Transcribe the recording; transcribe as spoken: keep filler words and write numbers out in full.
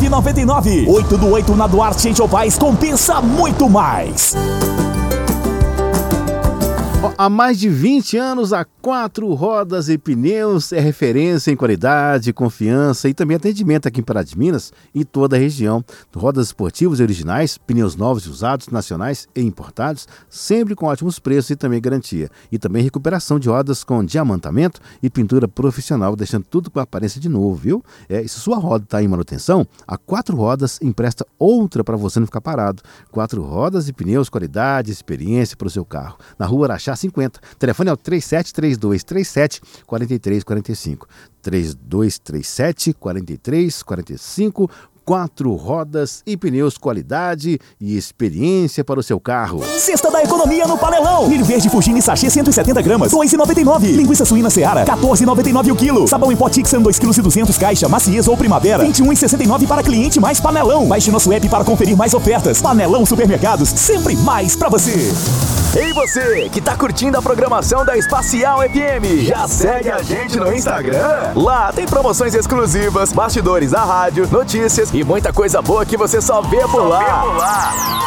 nove nove nove. oito do oito na Duarte Angel Paz compensa muito mais. Há mais de vinte anos, a Quatro Rodas e Pneus é referência em qualidade, confiança e também atendimento aqui em Pará de Minas e toda a região. Rodas esportivas e originais, pneus novos e usados, nacionais e importados, sempre com ótimos preços e também garantia. E também recuperação de rodas com diamantamento e pintura profissional, deixando tudo com a aparência de novo, viu? É, e se sua roda está em manutenção, a Quatro Rodas empresta outra para você não ficar parado. Quatro Rodas e Pneus, qualidade, experiência para o seu carro. Na rua Araxá cinquenta. Telefone é o três sete três dois três sete quatro três quatro cinco. três dois três sete quatro três quatro cinco. Quatro Rodas e Pneus, qualidade e experiência para o seu carro. Sexta da economia no Panelão. Milho verde Fugini sachê cento e setenta gramas, dois reais e noventa e nove. Linguiça suína Seara, quatorze reais e noventa e nove o quilo. Sabão em pó Tixan, dois quilos e duzentos caixa, maciez ou primavera, vinte e um reais e sessenta e nove para cliente mais Panelão. Baixe nosso app para conferir mais ofertas. Panelão Supermercados, sempre mais para você. Ei você, que tá curtindo a programação da Espacial F M, já segue a gente no Instagram? Lá tem promoções exclusivas, bastidores da rádio, notícias e muita coisa boa que você só vê por lá.